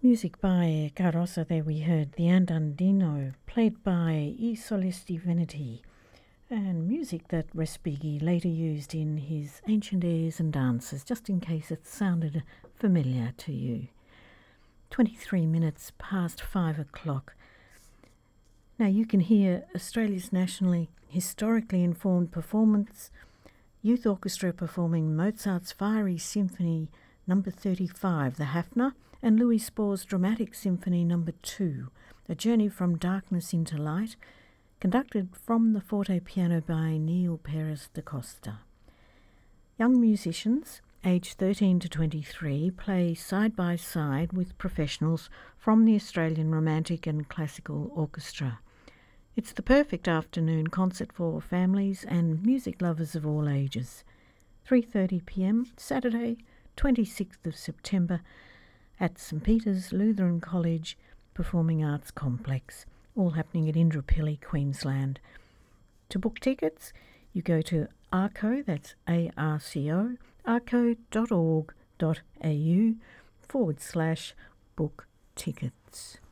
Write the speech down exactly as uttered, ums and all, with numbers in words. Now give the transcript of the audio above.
Music by Carossa. There we heard the Andandino, played by I Solisti Veneti, and music that Respighi later used in his ancient airs and dances, just in case it sounded familiar to you. twenty-three minutes past five o'clock. Now you can hear Australia's nationally historically informed performance, Youth Orchestra performing Mozart's Fiery Symphony number thirty-five, the Hafner, and Louis Spohr's Dramatic Symphony number two, A Journey from Darkness into Light, conducted from the forte piano by Neil Perez da Costa. Young musicians, aged thirteen to twenty-three, play side by side with professionals from the Australian Romantic and Classical Orchestra. It's the perfect afternoon concert for families and music lovers of all ages. three thirty p m, Saturday, twenty-sixth of September, at St Peter's Lutheran College Performing Arts Complex, all happening at Indooroopilly, Queensland. To book tickets, you go to arco, that's A R C O, arco.org.au forward slash book tickets.